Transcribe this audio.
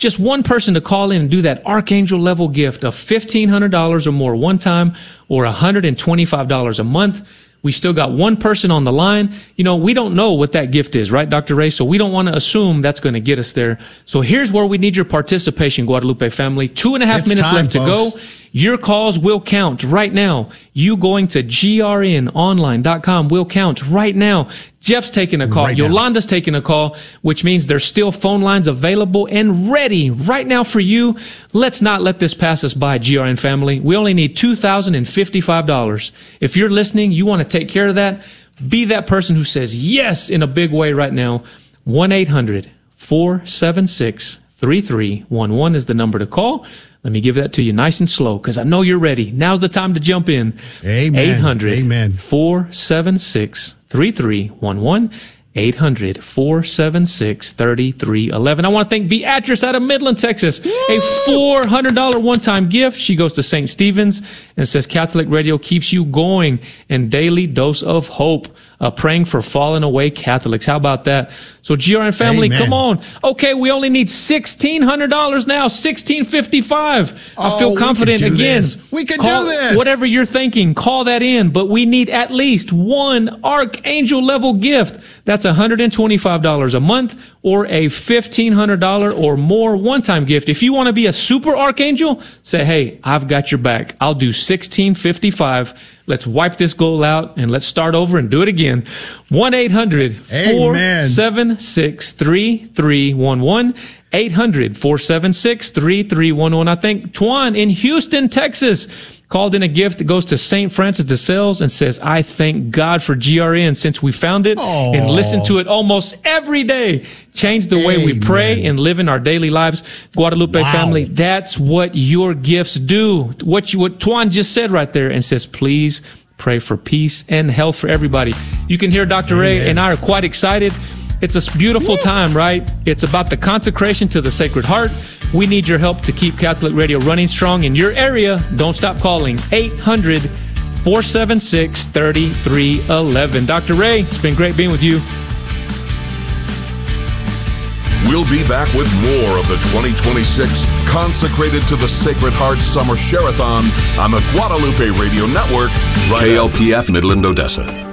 just one person to call in and do that Archangel level gift of $1,500 or more one time, or $125 a month. We still got one person on the line. You know, we don't know what that gift is, right, Dr. Ray? So we don't want to assume that's going to get us there. So here's where we need your participation, Guadalupe family. 2.5 minutes left to go. Your calls will count right now. You going to grnonline.com will count right now. Jeff's taking a call. Yolanda's taking a call, which means there's still phone lines available and ready right now for you. Let's not let this pass us by, GRN family. We only need $2,055. If you're listening, you want to take care of that, be that person who says yes in a big way right now. 1-800-476-3311 is the number to call. Let me give that to you nice and slow because I know you're ready. Now's the time to jump in. Amen. 800-476-3311. 800-476-3311. I want to thank Beatrice out of Midland, Texas. Woo! A $400 one-time gift. She goes to St. Stephen's and says Catholic Radio keeps you going and daily dose of hope. Praying for fallen away Catholics. How about that? So GRN family, Amen. Come on. Okay, we only need $1,600 now, $1,655. I feel confident again. We can do this. Whatever you're thinking, call that in. But we need at least one Archangel level gift. That's $125 a month or a $1,500 or more one-time gift. If you want to be a super Archangel, say, hey, I've got your back. I'll do $1,655. Let's wipe this goal out and let's start over and do it again. 1-800-476-3311. 800-476-3311. I think Tuan in Houston, Texas, called in a gift that goes to St. Francis de Sales and says, I thank God for GRN since we found it and listen to it almost every day. Change the way we pray and live in our daily lives. Guadalupe family, that's what your gifts do. What Tuan just said right there, and says, please pray for peace and health for everybody. You can hear Dr. Ray and I are quite excited. It's a beautiful time, right? It's about the consecration to the Sacred Heart. We need your help to keep Catholic Radio running strong in your area. Don't stop calling. 800-476-3311. Dr. Ray, it's been great being with you. We'll be back with more of the 2026 Consecrated to the Sacred Heart Summer Share-a-thon on the Guadalupe Radio Network. KLPF Midland, Odessa.